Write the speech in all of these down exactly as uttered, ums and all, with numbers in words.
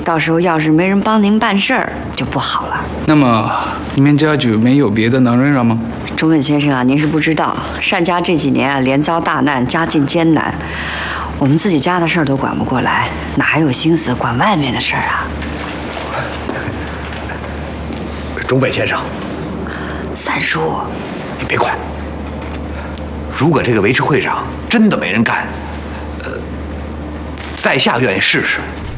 到时候要是没人帮您办事儿，就不好了。 那么你们家就没有别的能人了吗？ 中本先生啊，您是不知道，单家这几年啊连遭大难，家境艰难，我们自己家的事儿都管不过来，哪还有心思管外面的事儿啊？ 中本先生， 三叔， 你别管。如果这个维持会长真的没人干，呃，在下愿意试试。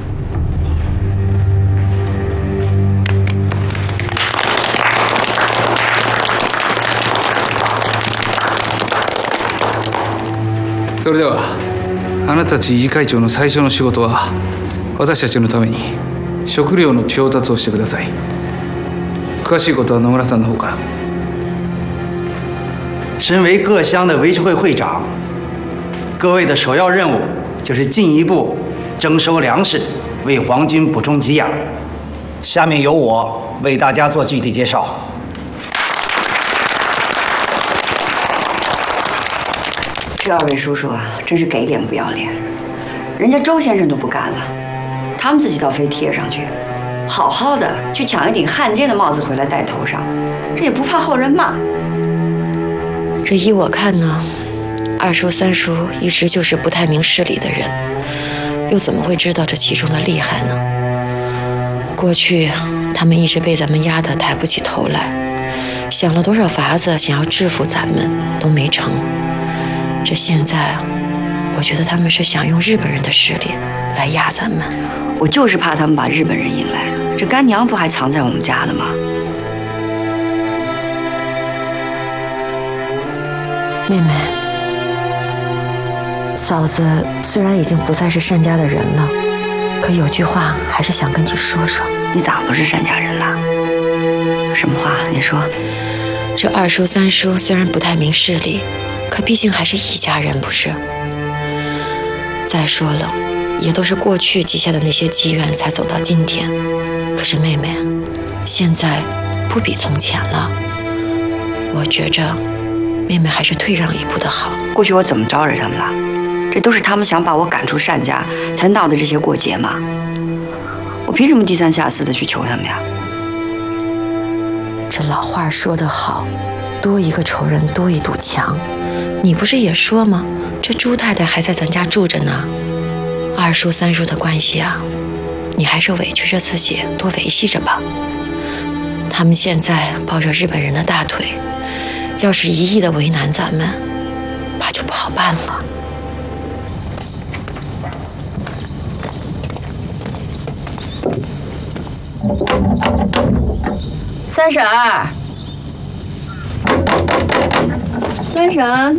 それではあなたたち理事会長の最初の仕事は私たちのために食料の調達をしてください。詳しいことは野村さんの方から。 身为各乡的维持会会长，各位的首要任务就是进一步征收粮食，为皇军补充给养。下面由我为大家做具体介绍。 这二位叔叔啊，真是给脸不要脸，人家周先生都不干了，他们自己倒非贴上去，好好的去抢一顶汉奸的帽子回来戴头上，这也不怕后人骂。 这依我看呢，二叔三叔一直就是不太明事理的人，又怎么会知道这其中的厉害呢？过去他们一直被咱们压得抬不起头来，想了多少法子想要制服咱们都没成。这现在，我觉得他们是想用日本人的势力来压咱们。 我就是怕他们把日本人引来，这干娘不还藏在我们家呢吗？ 妹妹，嫂子虽然已经不再是单家的人了，可有句话还是想跟你说说。 你咋不是单家人了？什么话？你说。 这二叔三叔虽然不太明事理，可毕竟还是一家人，不是？再说了，也都是过去积下的那些积怨才走到今天。可是妹妹，现在不比从前了。我觉着，妹妹还是退让一步的好。 过去我怎么招惹他们了？这都是他们想把我赶出单家，才闹的这些过节嘛。我凭什么低三下四的去求他们呀？ 这老话说得好，多一个仇人多一堵墙。你不是也说吗？这朱太太还在咱家住着呢，二叔三叔的关系啊，你还是委屈着自己多维系着吧。他们现在抱着日本人的大腿，要是一意的为难咱们，怕就不好办了。 三婶儿，三婶，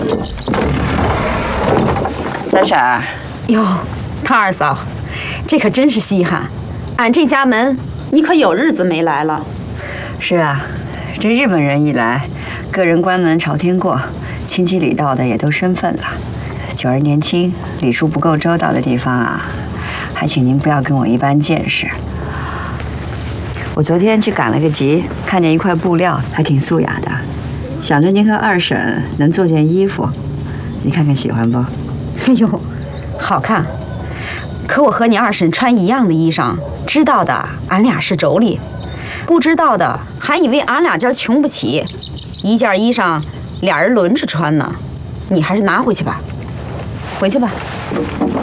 三婶儿， 哟，唐二嫂，这可真是稀罕，俺这家门你可有日子没来了。 是啊，这日本人一来，个人关门朝天过，亲戚礼道的也都生分了。九儿年轻，礼数不够周到的地方啊，还请您不要跟我一般见识。我昨天去赶了个集，看见一块布料，还挺素雅的，想着您和二婶能做件衣服，你看看喜欢不？ 哎呦，好看！可我和你二婶穿一样的衣裳，知道的俺俩是妯娌，不知道的还以为俺俩家穷不起，一件衣裳俩人轮着穿呢。你还是拿回去吧，回去吧。